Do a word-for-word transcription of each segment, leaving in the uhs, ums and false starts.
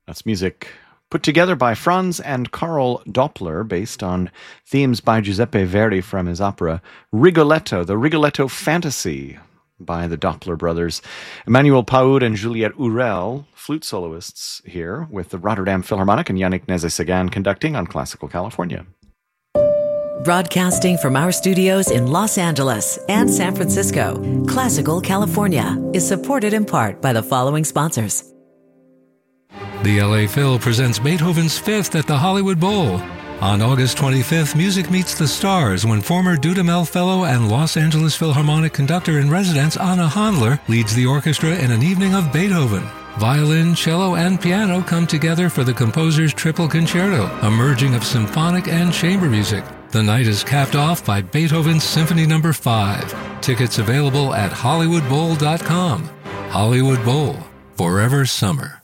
That's music put together by Franz and Carl Doppler, based on themes by Giuseppe Verdi from his opera Rigoletto, the Rigoletto Fantasy by the Doppler brothers. Emmanuel Paoud and Juliette Urel, flute soloists here with the Rotterdam Philharmonic, and Yannick Nézet-Séguin conducting on Classical California. Broadcasting from our studios in Los Angeles and San Francisco, Classical California is supported in part by the following sponsors. The L A Phil presents Beethoven's Fifth at the Hollywood Bowl. On August twenty-fifth, music meets the stars when former Dudamel Fellow and Los Angeles Philharmonic conductor-in-residence Anna Handler leads the orchestra in an evening of Beethoven. Violin, cello, and piano come together for the composer's Triple Concerto, a merging of symphonic and chamber music. The night is capped off by Beethoven's Symphony Number five. Tickets available at hollywood bowl dot com. Hollywood Bowl, forever summer.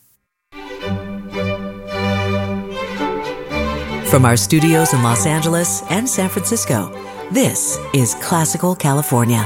From our studios in Los Angeles and San Francisco, this is Classical California.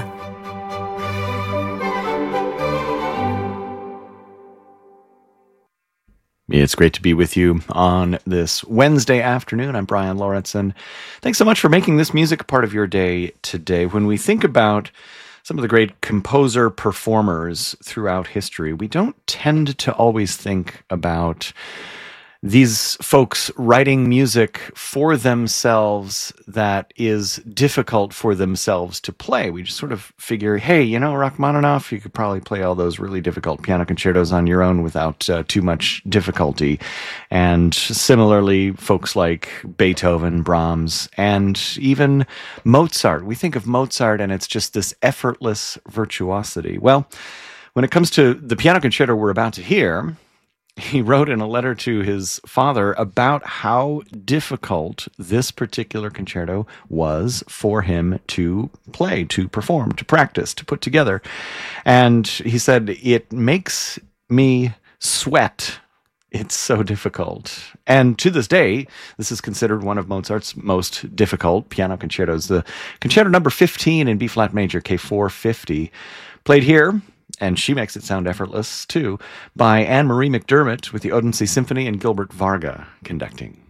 It's great to be with you on this Wednesday afternoon. I'm Brian Lauritsen. Thanks so much for making this music part of your day today. When we think about some of the great composer performers throughout history, we don't tend to always think about these folks writing music for themselves that is difficult for themselves to play. We just sort of figure, hey, you know, Rachmaninoff, you could probably play all those really difficult piano concertos on your own without uh, too much difficulty. And similarly, folks like Beethoven, Brahms, and even Mozart. We think of Mozart and it's just this effortless virtuosity. Well, when it comes to the piano concerto we're about to hear, he wrote in a letter to his father about how difficult this particular concerto was for him to play, to perform, to practice, to put together. And he said, it makes me sweat. It's so difficult. And to this day, this is considered one of Mozart's most difficult piano concertos. The concerto number fifteen in B-flat major, K four fifty, played here, and she makes it sound effortless, too, by Anne-Marie McDermott with the Odense Symphony and Gilbert Varga conducting.